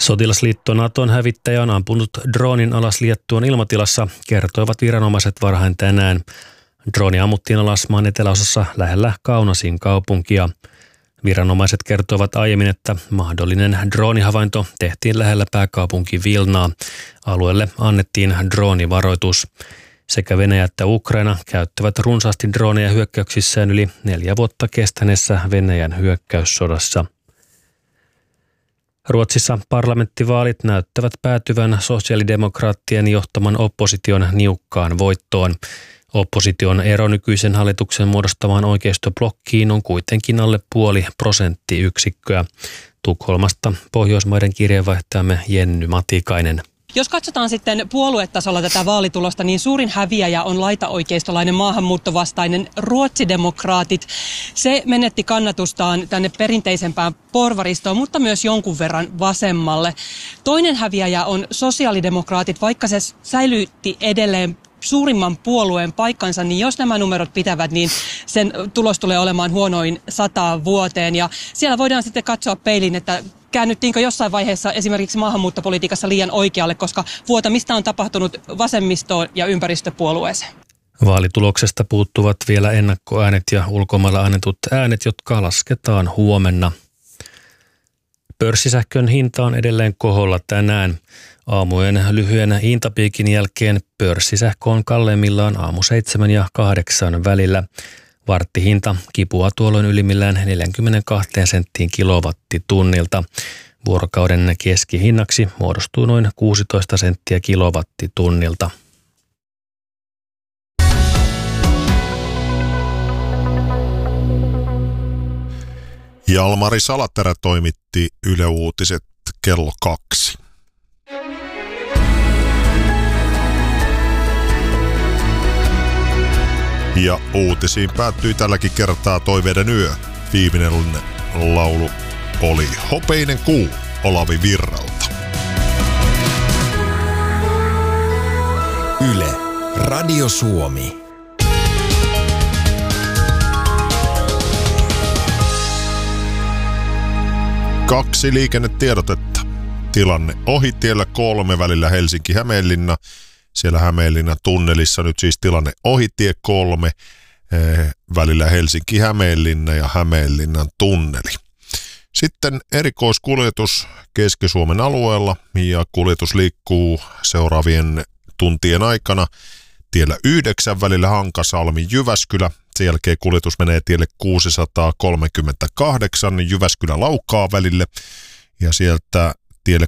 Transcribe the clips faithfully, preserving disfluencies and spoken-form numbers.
Sotilasliitto Naton hävittäjä on ampunut droonin alas Liettuan ilmatilassa, kertoivat viranomaiset varhain tänään. Drooni ammuttiin alas maan eteläosassa lähellä Kaunasin kaupunkia. Viranomaiset kertoivat aiemmin, että mahdollinen droonihavainto tehtiin lähellä pääkaupunki Vilnaa. Alueelle annettiin droonivaroitus. Sekä Venäjä että Ukraina käyttävät runsaasti drooneja hyökkäyksissään yli neljä vuotta kestäneessä Venäjän hyökkäyssodassa. Ruotsissa parlamenttivaalit näyttävät päätyvän sosiaalidemokraattien johtaman opposition niukkaan voittoon. Opposition ero nykyisen hallituksen muodostamaan oikeistoblokkiin on kuitenkin alle puoli prosenttiyksikköä. Tukholmasta Pohjoismaiden kirjeenvaihtajamme Jenny Matikainen. Jos katsotaan sitten puoluetasolla tätä vaalitulosta, niin suurin häviäjä on laitaoikeistolainen maahanmuuttovastainen ruotsidemokraatit. Se menetti kannatustaan tänne perinteisempään porvaristoon, mutta myös jonkun verran vasemmalle. Toinen häviäjä on sosiaalidemokraatit, vaikka se säilytti edelleen suurimman puolueen paikkansa, niin jos nämä numerot pitävät, niin sen tulos tulee olemaan huonoin sataan vuoteen. Ja siellä voidaan sitten katsoa peiliin, että käännyttiinkö jossain vaiheessa esimerkiksi maahanmuuttopolitiikassa liian oikealle, koska vuotamista on tapahtunut vasemmistoon ja ympäristöpuolueeseen. Vaalituloksesta puuttuvat vielä ennakkoäänet ja ulkomailla annetut äänet, jotka lasketaan huomenna. Pörssisähkön hinta on edelleen koholla tänään. Aamujen lyhyen hintapiikin jälkeen pörssisähkö on kalleimmillaan aamu seitsemän ja kahdeksan välillä. Varttihinta kipuaa tuolloin ylimmillään neljäkymmentäkaksi senttiin kilowattitunnilta. Vuorokauden keskihinnaksi muodostuu noin kuusitoista senttiä kilowattitunnilta. Jalmari Salaterä toimitti Yle Uutiset kello kaksi. Ja uutisiin päättyi tälläkin kertaa Toiveiden yö. Viimeinen laulu oli Hopeinen kuu Olavi Virralta. Yle, Radio Suomi. Kaksi liikennetiedotetta. Tilanne ohitiellä kolme välillä Helsinki-Hämeenlinna. Siellä Hämeenlinnan tunnelissa nyt siis tilanne ohitie kolme eh, välillä Helsinki-Hämeenlinna ja Hämeenlinnan tunneli. Sitten erikoiskuljetus Keski-Suomen alueella ja kuljetus liikkuu seuraavien tuntien aikana tiellä yhdeksän välillä Hankasalmi-Jyväskylä. Sen jälkeen kuljetus menee tielle kuusisataakolmekymmentäkahdeksan Jyväskylä-Laukaa välille ja sieltä tielle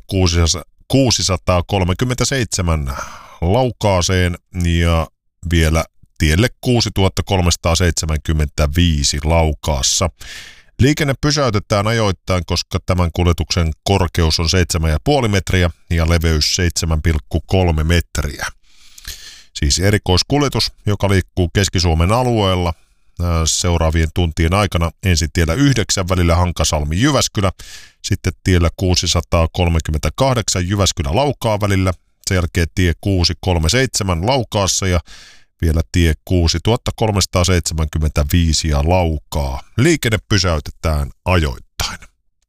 kuusisataakolmekymmentäseitsemän Laukaaseen ja vielä tielle kuusituhattakolmesataaseitsemänkymmentäviisi Laukaassa. Liikenne pysäytetään ajoittain, koska tämän kuljetuksen korkeus on seitsemän pilkku viisi metriä ja leveys seitsemän pilkku kolme metriä. Siis erikoiskuljetus, joka liikkuu Keski-Suomen alueella seuraavien tuntien aikana ensin tiellä yhdeksän välillä Hankasalmi-Jyväskylä, sitten tiellä kuusisataakolmekymmentäkahdeksan Jyväskylä-Laukaa välillä, sen jälkeen tie kuusisataakolmekymmentäseitsemän Laukaassa ja vielä tie kuusituhattakolmesataaseitsemänkymmentäviisi ja Laukaa. Liikenne pysäytetään ajoittain.